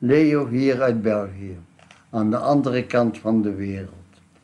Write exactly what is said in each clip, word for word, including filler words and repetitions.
Leo hier uit België, aan de andere kant van de wereld.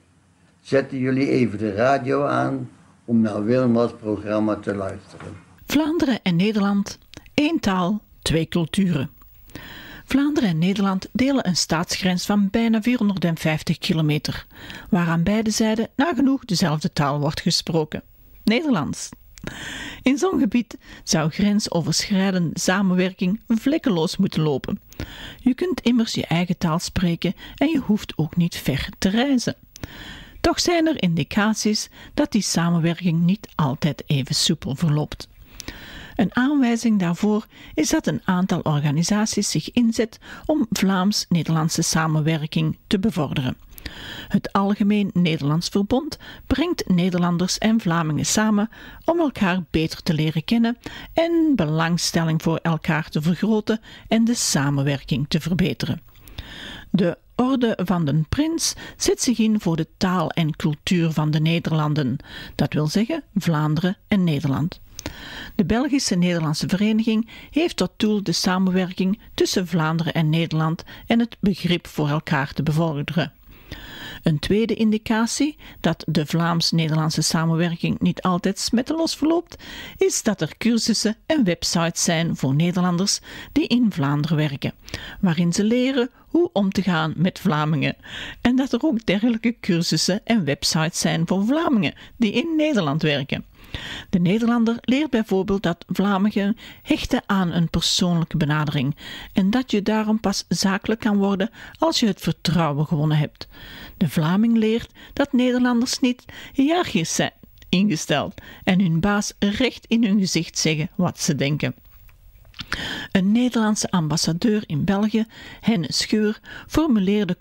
Zetten jullie even de radio aan om naar Wilma's programma te luisteren. Vlaanderen en Nederland, één taal, twee culturen. Vlaanderen en Nederland delen een staatsgrens van bijna vierhonderdvijftig kilometer, waar aan beide zijden nagenoeg dezelfde taal wordt gesproken: Nederlands. In zo'n gebied zou grensoverschrijdende samenwerking vlekkeloos moeten lopen. Je kunt immers je eigen taal spreken en je hoeft ook niet ver te reizen. Toch zijn er indicaties dat die samenwerking niet altijd even soepel verloopt. Een aanwijzing daarvoor is dat een aantal organisaties zich inzet om Vlaams-Nederlandse samenwerking te bevorderen. Het Algemeen Nederlands Verbond brengt Nederlanders en Vlamingen samen om elkaar beter te leren kennen en belangstelling voor elkaar te vergroten en de samenwerking te verbeteren. De Orde van den Prins zet zich in voor de taal en cultuur van de Nederlanden, dat wil zeggen Vlaanderen en Nederland. De Belgische Nederlandse Vereniging heeft tot doel de samenwerking tussen Vlaanderen en Nederland en het begrip voor elkaar te bevorderen. Een tweede indicatie dat de Vlaams-Nederlandse samenwerking niet altijd smetteloos verloopt, is dat er cursussen en websites zijn voor Nederlanders die in Vlaanderen werken, waarin ze leren hoe om te gaan met Vlamingen. En dat er ook dergelijke cursussen en websites zijn voor Vlamingen die in Nederland werken. De Nederlander leert bijvoorbeeld dat Vlamingen hechten aan een persoonlijke benadering en dat je daarom pas zakelijk kan worden als je het vertrouwen gewonnen hebt. De Vlaming leert dat Nederlanders niet hiërarchisch zijn ingesteld en hun baas recht in hun gezicht zeggen wat ze denken. Een Nederlandse ambassadeur in België, Henne Scheur, formuleerde